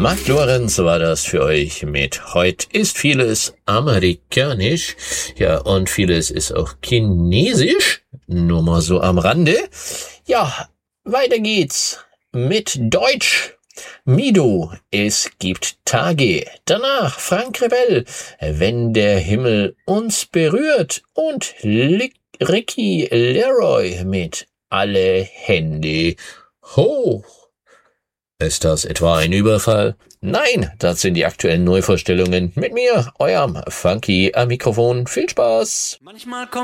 Marc Lorenz war das für euch mit Heut ist vieles amerikanisch, ja, und vieles ist auch chinesisch, nur mal so am Rande. Ja, weiter geht's mit Deutsch. Mido, es gibt Tage. Danach Frank Rebell, wenn der Himmel uns berührt, und Ricky Leroy mit Alle Hände hoch. Ist das etwa ein Überfall? Nein, das sind die aktuellen Neuvorstellungen mit mir, eurem Funky am Mikrofon. Viel Spaß! Manchmal kommt